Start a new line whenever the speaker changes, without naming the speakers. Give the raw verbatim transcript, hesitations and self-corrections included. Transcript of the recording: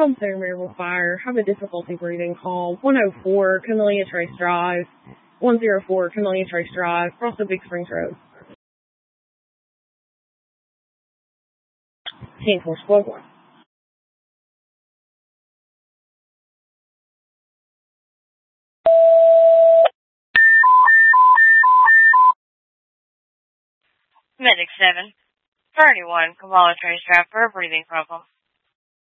home center with fire, having difficulty breathing. Call one oh four Camellia Trace Drive, one oh four Camellia Trace Drive, across the Big Springs Road. ten four Squad one.
Medic seven, thirty-one Camellia Trace Drive for a breathing problem.